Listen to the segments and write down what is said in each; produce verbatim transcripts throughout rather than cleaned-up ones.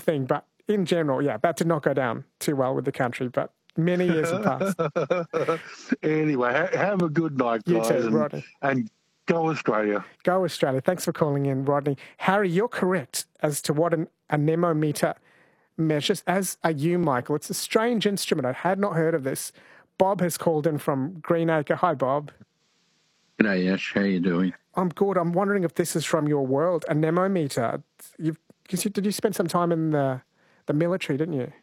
thing, but in general, yeah, that did not go down too well with the country, but many years have passed. Anyway, ha- have a good night, You guys. too, and, Rodney. and go Australia. Go Australia. Thanks for calling in, Rodney. Harry, you're correct as to what an anemometer measures, as are you, Michael. It's a strange instrument. I had not heard of this. Bob has called in from Greenacre. Hi, Bob. G'day, Ash. How you doing? I'm good. I'm wondering if this is from your world, anemometer. You've, you, did you spend some time in the, the military, didn't you?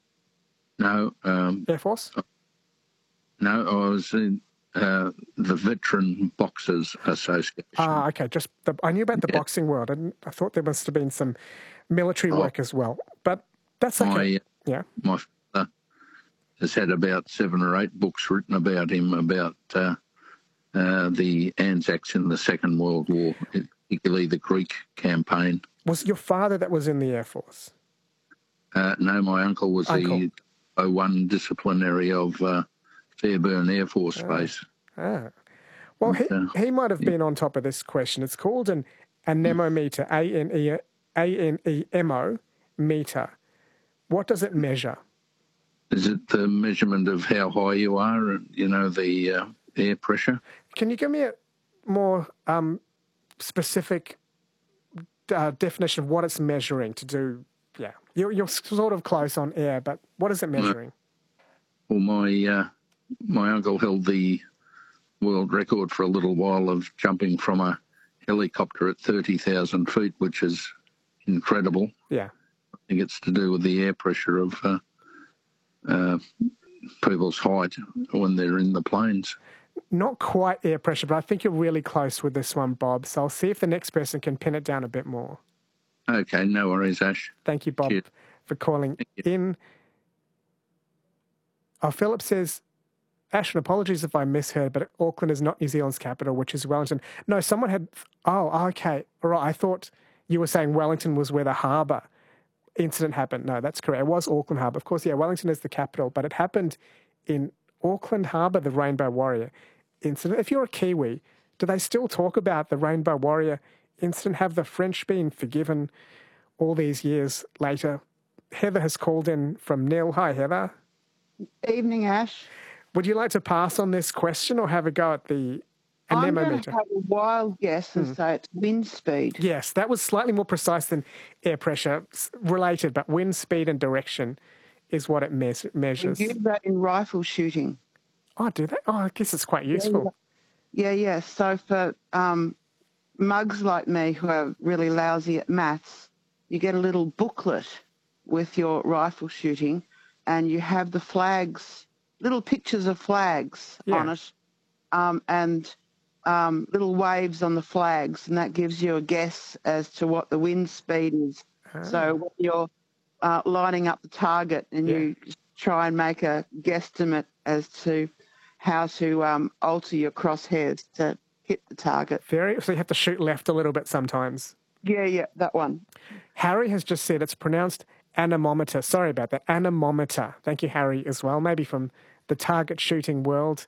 No. Um, Air Force? No, I was in uh, the Veteran Boxers Association. Ah, okay. Just the, I knew about the Yeah. boxing world, and I thought there must have been some military Oh. work as well. But that's okay. My, uh, yeah. my father has had about seven or eight books written about him, about uh, uh, the Anzacs in the Second World War, particularly the Greek campaign. Was your father that was in the Air Force? Uh, no, my uncle was Uncle. the O one disciplinary of uh, Fairburn Air Force Ah. Base. Ah. Well, he, Uh, he might have yeah. been on top of this question. It's called an anemometer, A N E A N E M O meter. What does it measure? Is it the measurement of how high you are, and, you know, the uh, air pressure? Can you give me a more um, specific uh, definition of what it's measuring to do? Yeah, you're, you're sort of close on air, but what is it measuring? Well, my uh, my uncle held the world record for a little while of jumping from a helicopter at thirty thousand feet, which is incredible. Yeah. I think it's to do with the air pressure of uh, uh, people's height when they're in the planes. Not quite air pressure, but I think you're really close with this one, Bob. So I'll see if the next person can pin it down a bit more. Okay, no worries, Ash. Thank you, Bob, Cheers. for calling you. in. Oh, Philip says, Ash, and apologies if I misheard, but Auckland is not New Zealand's capital, which is Wellington. No, someone had... Oh, okay. All right. I thought you were saying Wellington was where the harbour incident happened. No, that's correct. It was Auckland Harbour. Of course, yeah, Wellington is the capital, but it happened in Auckland Harbour, the Rainbow Warrior incident. If you're a Kiwi, do they still talk about the Rainbow Warrior incident? Have the French been forgiven all these years later? Heather has called in from Nil. Hi, Heather. Evening, Ash. Would you like to pass on this question or have a go at the I'm going anemometer? to have a wild guess and Hmm. say it's wind speed. Yes, that was slightly more precise than air pressure s- related, but wind speed and direction is what it mes- We measures. use that in rifle shooting. Oh, do they? Oh, I guess it's quite useful. Yeah, yeah. So for um, mugs like me who are really lousy at maths, you get a little booklet with your rifle shooting and you have the flags, little pictures of flags Yeah. on it, um, and um, little waves on the flags, and that gives you a guess as to what the wind speed is. Ah. So when you're uh, lining up the target and Yeah. you try and make a guesstimate as to how to um, alter your crosshairs to hit the target. Very, so you have to shoot left a little bit sometimes. Yeah, yeah, that one. Harry has just said it's pronounced anemometer. Sorry about that. Anemometer. Thank you, Harry, as well. Maybe from the target shooting world.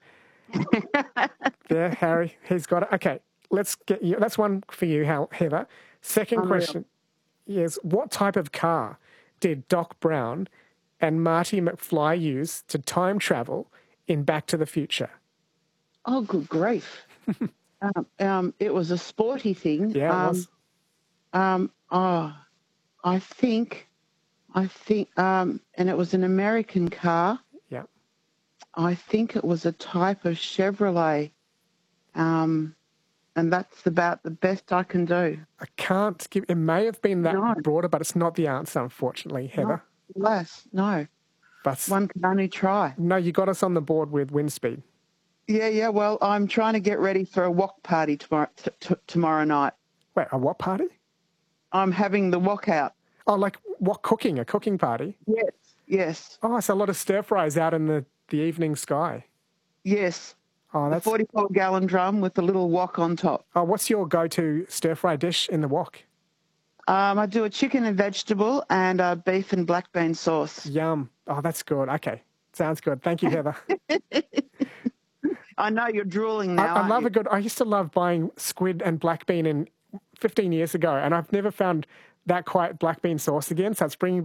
There, Harry, he's got it. Okay, let's get you. That's one for you, Hal- Heather. Second Unreal. question is, what type of car did Doc Brown and Marty McFly use to time travel in Back to the Future? Oh, good grief. um, um, it was a sporty thing. Yeah, it um, was. Um, oh, I think, I think, um, and it was an American car. Yeah. I think it was a type of Chevrolet. Um, and that's about the best I can do. I can't give, it may have been that No. broader, but it's not the answer, unfortunately, Heather. Alas, no. But One can only try. no, you got us on the board with wind speed. Yeah, yeah. Well, I'm trying to get ready for a wok party tomorrow t- t- tomorrow night. Wait, a what party? I'm having the wok out. Oh, like what cooking? A cooking party? Yes, yes, Oh, it's a lot of stir fries out in the, the evening sky. yes. Oh, A that's. forty-four gallon drum with a little wok on top. Oh, what's your go-to stir fry dish in the wok? Um, I do a chicken and vegetable and a beef and black bean sauce. Yum. Oh, that's good. Okay, sounds good. Thank you, Heather. I know you're drooling I, now. I aren't love you? a good. I used to love buying squid and black bean in fifteen years ago, and I've never found that quite black bean sauce again. So it's bringing